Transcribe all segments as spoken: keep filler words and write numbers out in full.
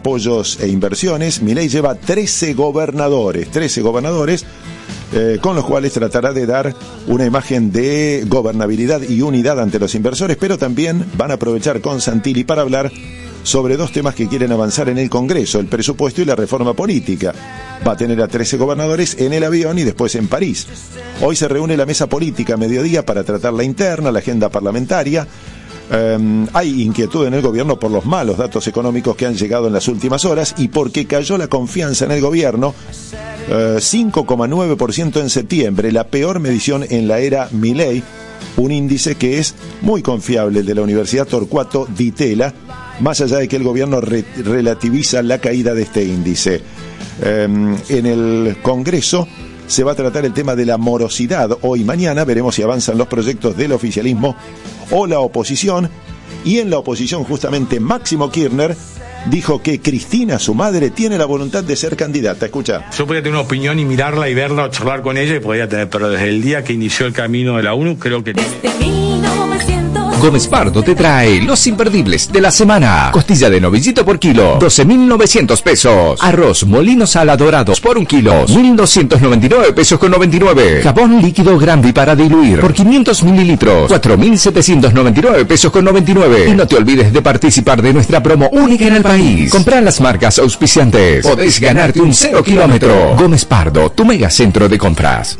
apoyos e inversiones, Milei lleva trece gobernadores, trece gobernadores, eh, con los cuales tratará de dar una imagen de gobernabilidad y unidad ante los inversores, pero también van a aprovechar con Santilli para hablar sobre dos temas que quieren avanzar en el Congreso, el presupuesto y la reforma política. Va a tener a trece gobernadores en el avión y después en París. Hoy se reúne la mesa política a mediodía para tratar la interna, la agenda parlamentaria. Um, hay inquietud en el gobierno por los malos datos económicos que han llegado en las últimas horas y porque cayó la confianza en el gobierno, uh, cinco coma nueve por ciento en septiembre, la peor medición en la era Milei, un índice que es muy confiable, el de la Universidad Torcuato Di Tella, más allá de que el gobierno re- relativiza la caída de este índice. Um, en el Congreso se va a tratar el tema de la morosidad. Hoy y mañana veremos si avanzan los proyectos del oficialismo o la oposición. Y en la oposición, justamente, Máximo Kirchner dijo que Cristina, su madre, tiene la voluntad de ser candidata. Escucha. Yo podría tener una opinión y mirarla y verla o charlar con ella y podría tener, pero desde el día que inició el camino de la ONU, creo que tiene... Gómez Pardo te trae los imperdibles de la semana. Costilla de novillito por kilo, doce mil novecientos pesos. Arroz Molinos Sala Dorados por un kilo, mil doscientos noventa y nueve pesos con noventa y nueve. Jabón líquido Grambi para diluir por quinientos mililitros, cuatro mil setecientos noventa y nueve pesos con noventa y nueve. Y no te olvides de participar de nuestra promo única en el país. Comprá las marcas auspiciantes. Podés ganarte un cero kilómetro. Gómez Pardo, tu mega centro de compras.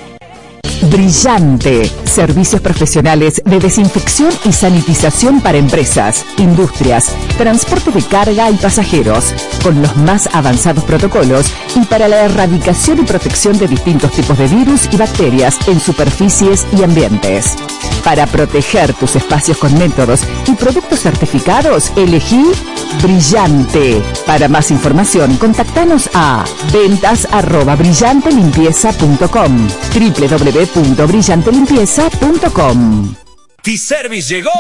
Brillante. Servicios profesionales de desinfección y sanitización para empresas, industrias, transporte de carga y pasajeros, con los más avanzados protocolos y para la erradicación y protección de distintos tipos de virus y bacterias en superficies y ambientes. Para proteger tus espacios con métodos y productos certificados, elegí Brillante. Para más información, contactanos a ventas arroba brillantelimpieza punto com, doble u doble u doble u punto brillante limpieza punto com. T-Service llegó